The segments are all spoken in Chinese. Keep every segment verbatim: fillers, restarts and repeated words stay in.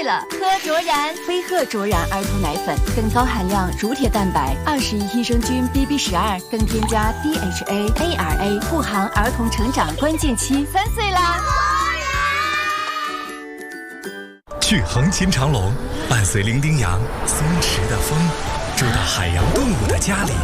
了，喝卓然，飞鹤卓然儿童奶粉，更高含量乳铁蛋白，二十亿益生菌 B B 十二，更添加 D H A A R A， 护航儿童成长关键期。三岁啦！ 去横琴长隆，伴随伶仃羊、松弛的风，住到海洋动物的家里。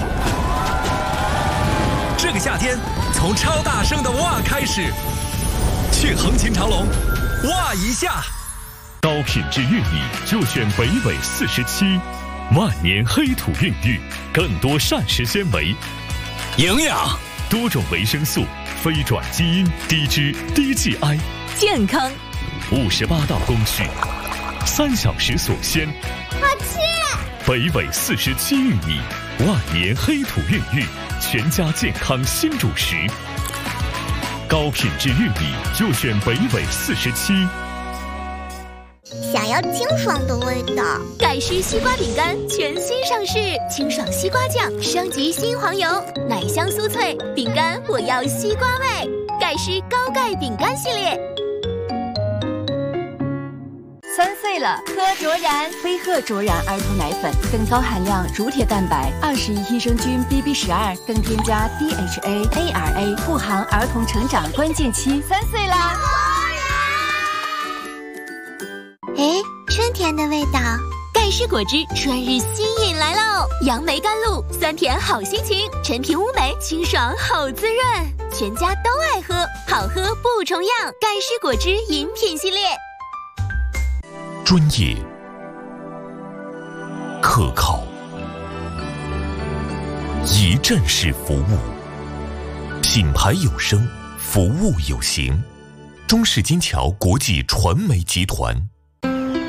这个夏天，从超大声的哇开始，去横琴长隆，哇一下！ 高品质玉米就选北纬四十七，万年黑土孕育，更多膳食纤维， 营养， 多种维生素，非转基因，低脂低 G I， 健康， 五十八道工序，三小时锁鲜。 好吃！ 北纬四十七玉米，万年黑土孕育，全家健康新主食。高品质玉米就选北纬四十七。 想要清爽的味道， 盖诗西瓜饼干全新上市，清爽西瓜酱升级新黄油，奶香酥脆，饼干我要西瓜味。盖诗高钙饼干系列。 三岁了，喝卓然，飞鹤卓然儿童奶粉，更高含量乳铁蛋白，二十亿益生菌 B B 十二，更添加 D H A A R A， 护航儿童成长关键期。三岁啦！ 哎，春天的味道， 盖诗果汁春日新饮来喽！杨梅甘露，酸甜好心情，陈皮乌梅，清爽好滋润，全家都爱喝，好喝不重样。盖诗果汁饮品系列。 专业、可靠、一站式服务，品牌有声，服务有形。中式金桥国际传媒集团。